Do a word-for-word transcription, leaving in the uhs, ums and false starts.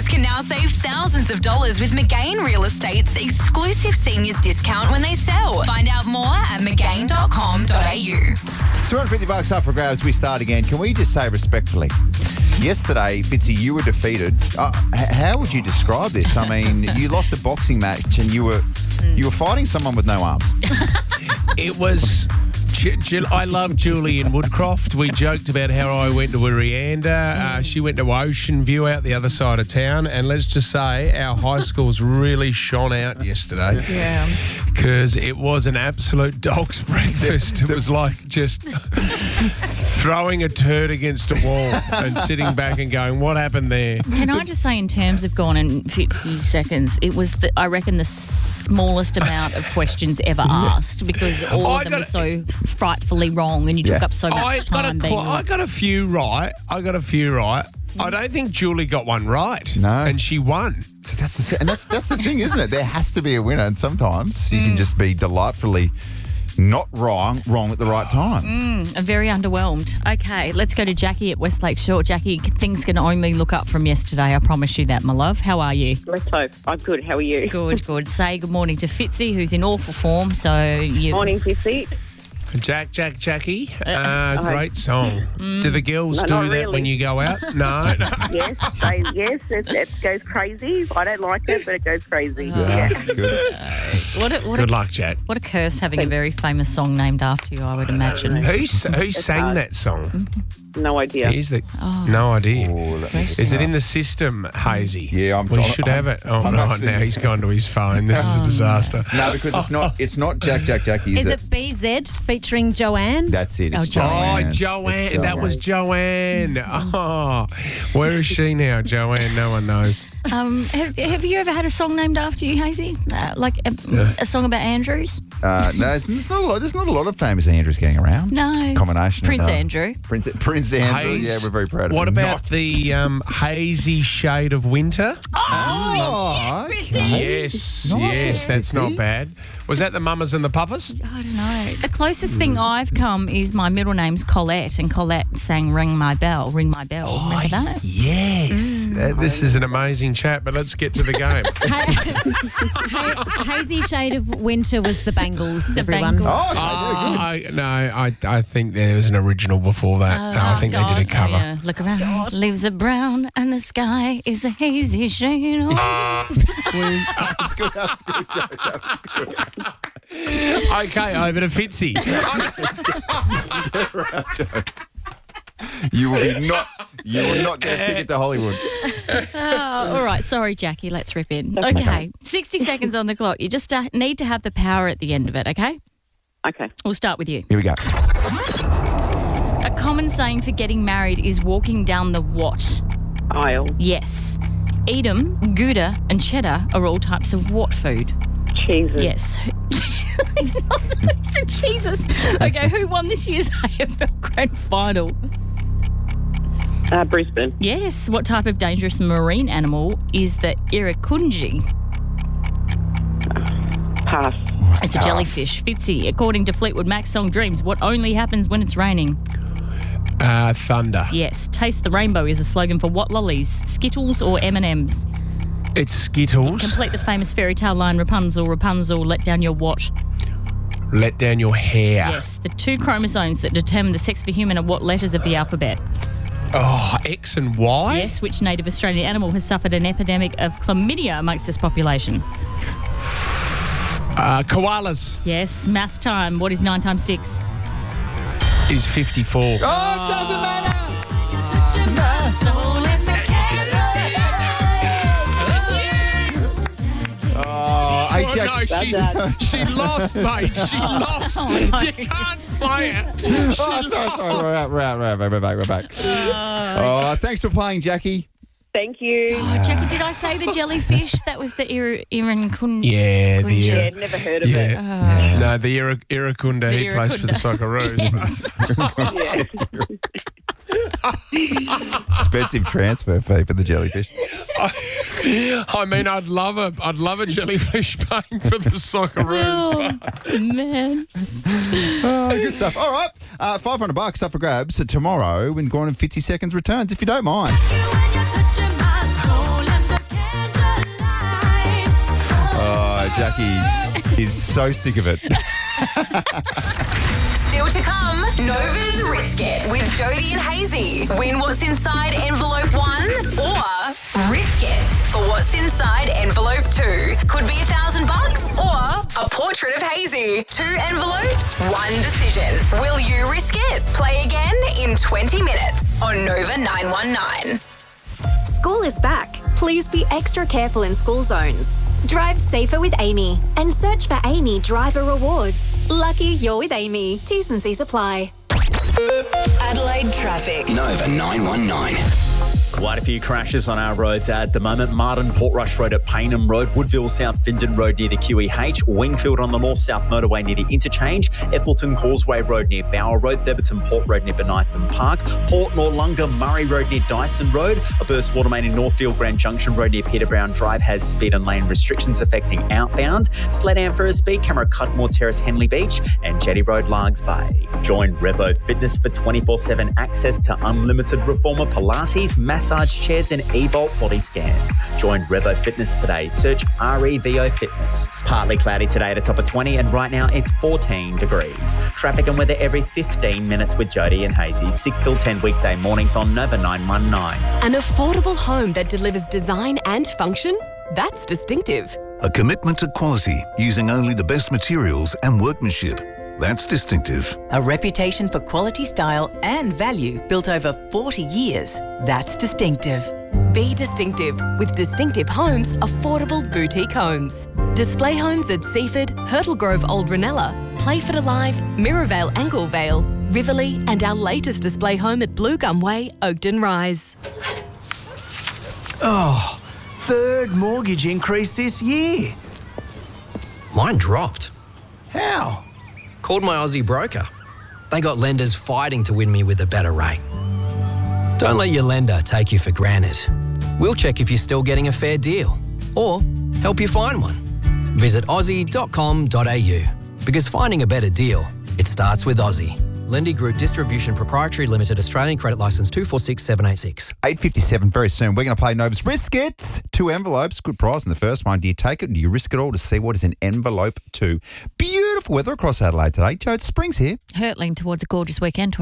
Listeners can now save thousands of dollars with McGain Real Estate's exclusive seniors discount when they sell. Find out more at mcgain dot com dot a u. two hundred fifty bucks up for grabs. We start again. Can we just say respectfully, yesterday, Fitzy, you were defeated. Uh, h- how would you describe this? I mean, you lost a boxing match and you were you were fighting someone with no arms. It was... Jill, I love Julie in Woodcroft. We joked about how I went to Rianda. Uh, she went to Ocean View out the other side of town. And let's just say our high schools really shone out yesterday. Yeah. Because it was an absolute dog's breakfast. It was like just throwing a turd against a wall and sitting back and going, what happened there? Can I just say, in terms of gone in fifty seconds, it was, the, I reckon, the smallest amount of questions ever asked because all I of them gotta- were so frightfully wrong and you took Yeah. up so much I got, a, time. qu- being I got a few right. I got a few right. I don't think Julie got one right. No. And she won. So that's the th- and that's that's the thing, isn't it? There has to be a winner, and sometimes you can just be delightfully not wrong, wrong at the right time. I'm very underwhelmed. Okay, let's go to Jackie at Westlake Shore. Jackie, things can only look up from yesterday. I promise you that, my love. How are you? Let's hope. I'm good. How are you? Good, good. Say good morning to Fitzy, who's in awful form. So you. Morning, Fitzy. Jack, Jack, Jackie. Uh, great song. Do the girls No, do not that really. when you go out? No. Yes, they, yes, it, it goes crazy. I don't like it, but it goes crazy. Yeah. Good. What a, what, Good a, luck, Jack. what a curse having a very famous song named after you, I would imagine. Who, s- who sang hard. that song? No idea. Is the no idea? Oh, let me just- Is it in the system, Hazy? Yeah, I'm- We I'm- should I'm- have it. Oh I'm no! actually- Now he's gone to his phone. This is a disaster. No, because it's not. It's not Jack, Jack, Jackie. Is, Is it B Z featuring Joanne? That's it. It's Oh, Joanne. Oh, Joanne. It's That was Joanne. Oh, where is she now, Joanne? No one knows. Um, have, have you ever had a song named after you, Hazy? Uh, like a, a song about Andrews? Uh, no, there's, there's not a lot. There's not a lot of famous Andrews getting around. No. Combination. Prince of, uh, Andrew. Prince Prince Andrew. Haze- Yeah, we're very proud of What him. about Not- the um, hazy shade of winter? Oh, Yes, Nice. yes, that's See? not bad. Was that the Mamas and the Papas? I don't know. The closest thing I've come is my middle name's Colette, and Colette sang Ring My Bell, Ring My Bell. Remember that? Yes. That- this is an amazing chat, but let's get to the game. Ha- Hazy Shade of Winter was the Bangles, The everyone. Bangles. Oh, okay, Ah, I, no, I, I think there was an original before that. No, I think they did a God, cover. yeah. Look around, leaves are brown, and the sky is a hazy shade of that's good. That's good. That's good. Okay, over to Fitzy. You will be not. You will not get a ticket to Hollywood. Oh, all right, sorry, Jackie. Let's rip in. Okay, sixty seconds on the clock. You just uh, need to have the power at the end of it, okay? Okay. We'll start with you. Here we go. A common saying for getting married is walking down the what? Aisle. Yes. Edam, Gouda, and cheddar are all types of what food? Cheeses. Yes. He said Jesus. Okay, who won this year's A F L Grand Final? Uh, Brisbane. Yes. What type of dangerous marine animal is the irukandji? Pass. It's a jellyfish. Fitzy. According to Fleetwood Mac's song Dreams, what only happens when it's raining? Uh, thunder. Yes. Taste the rainbow is a slogan for what lollies? Skittles or M and M's? It's Skittles. Complete the famous fairy tale line, Rapunzel, Rapunzel, let down your what? Let down your hair. Yes. The two chromosomes that determine the sex for human are what letters of the alphabet? Oh, X and Y? Yes. Which native Australian animal has suffered an epidemic of chlamydia amongst its population? Uh, koalas Yes. Math time. What is nine times six? is fifty-four. Oh, it doesn't matter. Oh, hey, Oh, Jack. no, she's, she lost, mate. She lost. You can't play it. Oh, sorry, sorry. We're out, we're out, we're out. We're back, we're back. Oh, thanks for playing, Jackie. Thank you. Oh, Jackie, did I say the jellyfish? That was the ir- irukandji. Yeah, the Yeah, Ira- never heard of yeah. No, the Ira- Irukunda, The he plays for the Socceroos. it. Yeah. Expensive transfer fee for the jellyfish. I mean, I'd love a, I'd love a jellyfish paying for the Socceroos. Oh, man. Oh, good stuff. All right, uh, five hundred bucks up for grabs. So tomorrow when Gordon Fitzy Seconds returns, if you don't mind. Jackie is so sick of it. Still to come, Nova's Risk It with Jody and Hazy. Win what's inside envelope one or risk it for what's inside envelope two. Could be a thousand bucks or a portrait of Hazy. Two envelopes, one decision. Will you risk it? Play again in twenty minutes on Nova nine one nine. School is back. Please be extra careful in school zones. Drive safer with Amy and search for Amy Driver Rewards. Lucky you're with Amy. T's and C's apply. Adelaide traffic. Nova nine one nine. Quite a few crashes on our roads at the moment. Martin Portrush Road at Paynham Road, Woodville South Findon Road near the Q E H, Wingfield on the north-south motorway near the interchange, Ethelton Causeway Road near Bower Road, Theberton Port Road near Benithan Park, Port Noarlunga Murray Road near Dyson Road, a burst water main in Northfield Grand Junction Road near Peter Brown Drive has speed and lane restrictions affecting outbound, Sledam for a speed camera Cudmore Terrace Henley Beach and Jetty Road Largs Bay. Join Revo Fitness for twenty-four seven access to unlimited reformer Pilates, massage chairs and e-bolt body scans. Join Revo Fitness today. Search R E V O Fitness. Partly cloudy today at a top of twenty and right now it's fourteen degrees. Traffic and weather every fifteen minutes with Jody and Hazy. six till ten weekday mornings on Nova nine one nine. An affordable home that delivers design and function? That's distinctive. A commitment to quality using only the best materials and workmanship. That's distinctive. A reputation for quality, style and value built over forty years. That's distinctive. Be distinctive with Distinctive Homes Affordable Boutique Homes. Display homes at Seaford, Hurtle Grove Old Ranella, Playford Alive, Mirrorvale Anglevale, Riverlea and our latest display home at Blue Gum Way, Oakden Rise. Oh, third mortgage increase this year. Mine dropped. How? Called my Aussie broker. They got lenders fighting to win me with a better rate. Don't let your lender take you for granted. We'll check if you're still getting a fair deal or help you find one. Visit aussie dot com dot a u because finding a better deal, it starts with Aussie. Lendy Group Distribution Proprietary Limited, Australian Credit Licence two four six seven eight six. eight fifty-seven very soon. We're going to play Nova's Risk It. Two envelopes. Good prize in the first one. Do you take it? Do you risk it all to see what is in envelope two? Beautiful weather across Adelaide today. Joe, Springs here. Hurtling towards a gorgeous weekend.